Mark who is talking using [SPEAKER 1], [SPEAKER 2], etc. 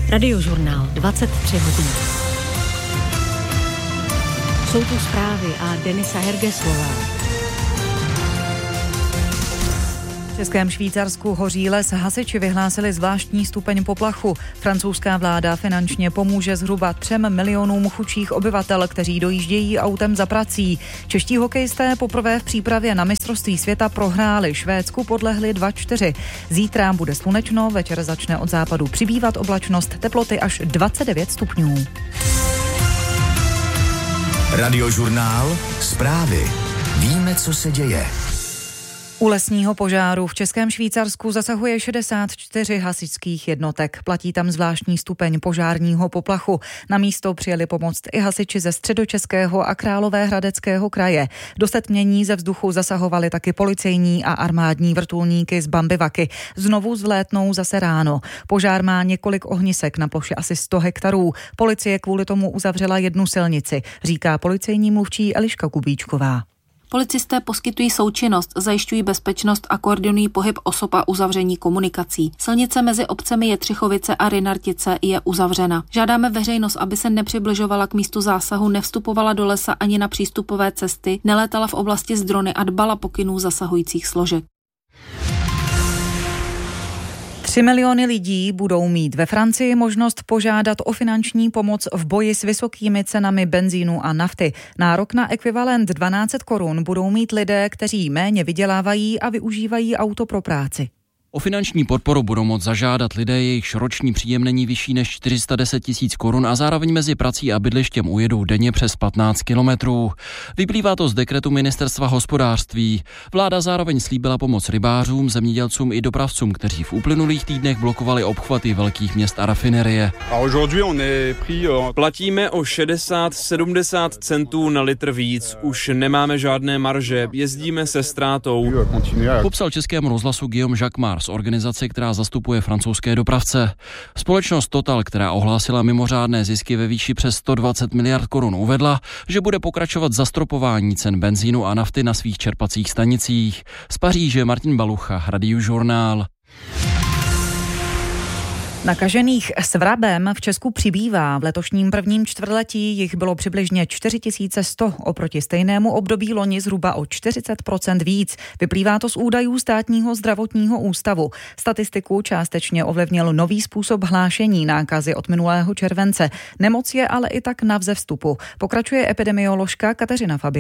[SPEAKER 1] Radiožurnál 23 hodin. Jsou tu zprávy a Denisa Hergeslová.
[SPEAKER 2] V Českém Švýcarsku hoří les, hasiči vyhlásili zvláštní stupeň poplachu. Francouzská vláda finančně pomůže zhruba 3 milionům chudších obyvatel, kteří dojíždějí autem za prací. Čeští hokejisté poprvé v přípravě na mistrovství světa prohráli, Švédsku podlehli 2-4. Zítra bude slunečno, večer začne od západu přibývat oblačnost, teploty až 29 stupňů.
[SPEAKER 3] Radiožurnál, zprávy. Víme, co se děje.
[SPEAKER 2] U lesního požáru v Českém Švýcarsku zasahuje 64 hasičských jednotek. Platí tam zvláštní stupeň požárního poplachu. Na místo přijeli pomoct i hasiči ze Středočeského a Královéhradeckého kraje. Do setmění ze vzduchu zasahovali taky policejní a armádní vrtulníky z Bambivaky. Znovu zvlétnou zase ráno. Požár má několik ohnisek na ploše asi 100 hektarů. Policie kvůli tomu uzavřela jednu silnici, říká policejní mluvčí Eliška Kubíčková.
[SPEAKER 4] Policisté poskytují součinnost, zajišťují bezpečnost a koordinují pohyb osob a uzavření komunikací. Silnice mezi obcemi Jetřichovice a Rynartice je uzavřena. Žádáme veřejnost, aby se nepřibližovala k místu zásahu, nevstupovala do lesa ani na přístupové cesty, nelétala v oblasti s drony a dbala pokynů zasahujících složek.
[SPEAKER 2] 3 miliony lidí budou mít ve Francii možnost požádat o finanční pomoc v boji s vysokými cenami benzínu a nafty. Nárok na ekvivalent 1200 korun budou mít lidé, kteří méně vydělávají a využívají auto pro práci.
[SPEAKER 5] O finanční podporu budou moct zažádat lidé, jejichž roční příjem není vyšší než 410 000 korun a zároveň mezi prací a bydlištěm ujedou denně přes 15 kilometrů. Vyplývá to z dekretu Ministerstva hospodářství. Vláda zároveň slíbila pomoc rybářům, zemědělcům i dopravcům, kteří v uplynulých týdnech blokovali obchvaty velkých měst a rafinerie.
[SPEAKER 6] Platíme o 60-70 centů na litr víc. Už nemáme žádné marže, jezdíme se ztrátou.
[SPEAKER 5] Popsal Českému rozhlasu Guillaume Jacquemart z organizace, která zastupuje francouzské dopravce. Společnost Total, která ohlásila mimořádné zisky ve výši přes 120 miliard korun, uvedla, že bude pokračovat zastropování cen benzínu a nafty na svých čerpacích stanicích. Z Paříže Martin Balucha, Radiožurnál.
[SPEAKER 2] Nakažených svrabem v Česku přibývá. V letošním prvním čtvrtletí jich bylo přibližně 4100, oproti stejnému období loni zhruba o 40% víc. Vyplývá to z údajů Státního zdravotního ústavu. Statistiku částečně ovlivnil nový způsob hlášení nákazy od minulého července. Nemoc je ale i tak na vzevstupu. Pokračuje epidemioložka Kateřina Fabiánová.